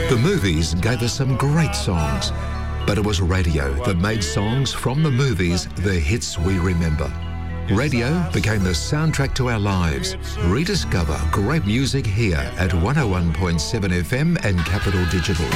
The movies gave us some great songs, but it was radio that made songs from the movies the hits we remember. Radio became the soundtrack to our lives. Rediscover great music here at 101.7 FM and Capital Digital.